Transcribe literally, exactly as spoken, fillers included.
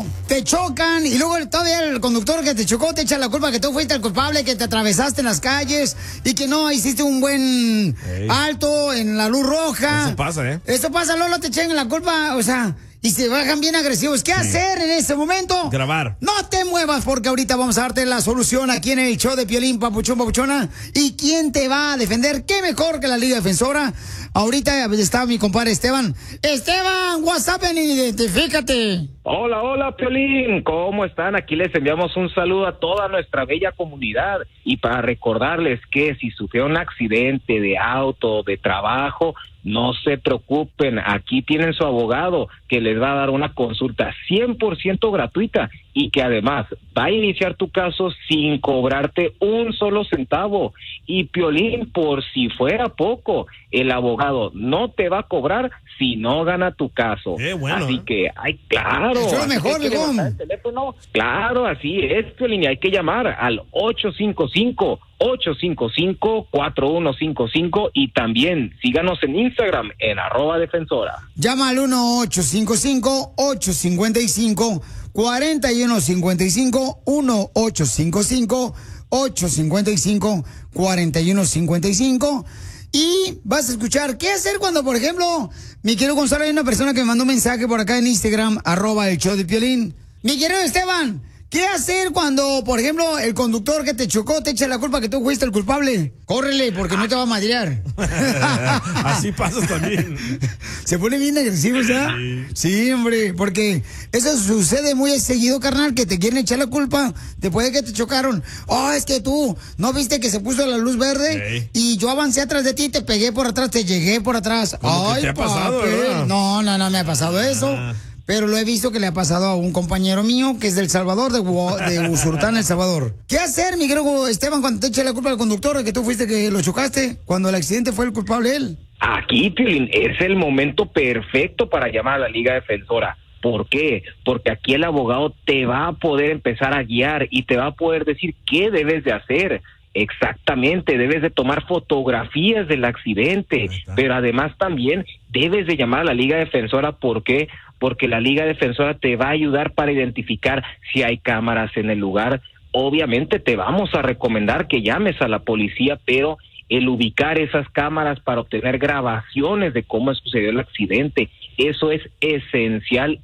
te chocan y luego todavía el conductor que te chocó te echa la culpa que tú fuiste el culpable, que te atravesaste en las calles y que no hiciste un buen Ey. alto en la luz roja. Eso pasa, ¿eh? Eso pasa, Lolo, te echan la culpa, o sea, y se bajan bien agresivos. ¿Qué sí. hacer en ese momento? Grabar. No te muevas porque ahorita vamos a darte la solución aquí en el show de Piolín, papuchón, papuchona. ¿Y quién te va a defender? ¿Qué mejor que la Liga Defensora? Ahorita está mi compadre Esteban. Esteban, what's happening? Identifícate. Hola, hola, Piolín. ¿Cómo están? Aquí les enviamos un saludo a toda nuestra bella comunidad. Y para recordarles que si sufrió un accidente de auto, de trabajo, no se preocupen. Aquí tienen su abogado que les va a dar una consulta cien por ciento gratuita y que además va a iniciar tu caso sin cobrarte un solo centavo. Y Piolín, por si fuera poco, el abogado no te va a cobrar si no gana tu caso. Qué bueno, así ¿eh? que, ay, claro. Eso es lo mejor, Vigón. El teléfono. Claro, así es, Piolín. Hay que llamar al ocho cinco cinco, ocho cinco cinco, cuatro uno cinco cinco y también síganos en Instagram en arroba defensora. Llama al uno ocho cinco cinco, ocho cinco cinco, cuatro uno cinco cinco, uno ocho cinco cinco, ocho cinco cinco, cuatro uno cinco cinco. Y vas a escuchar qué hacer cuando, por ejemplo, mi querido Gonzalo, hay una persona que me mandó un mensaje por acá en Instagram, arroba el show de Piolín. Mi querido Esteban, ¿qué hacer cuando, por ejemplo, el conductor que te chocó te echa la culpa que tú fuiste el culpable? Córrele, porque no te va a madrear. Así pasa también. Se pone bien agresivo, ¿sabes? Sí. sí, hombre, porque eso sucede muy seguido, carnal, que te quieren echar la culpa después de que te chocaron. Oh, es que tú, ¿no viste que se puso la luz verde? Sí. Y yo avancé atrás de ti, te pegué por atrás, te llegué por atrás. Ay, ¿te ha pasado, verdad? No, no, no me ha pasado eso. Ah. Pero lo he visto que le ha pasado a un compañero mío que es del Salvador, de, de Usulután, El Salvador. ¿Qué hacer, mi querido Esteban, cuando te eche la culpa al conductor de que tú fuiste que lo chocaste? Cuando el accidente fue el culpable él. Aquí, Piolín, es el momento perfecto para llamar a la Liga Defensora. ¿Por qué? Porque aquí el abogado te va a poder empezar a guiar y te va a poder decir qué debes de hacer. Exactamente, debes de tomar fotografías del accidente, pero además también debes de llamar a la Liga Defensora. ¿Por qué? Porque la Liga Defensora te va a ayudar para identificar si hay cámaras en el lugar. Obviamente te vamos a recomendar que llames a la policía, pero el ubicar esas cámaras para obtener grabaciones de cómo sucedió el accidente, eso es esencial.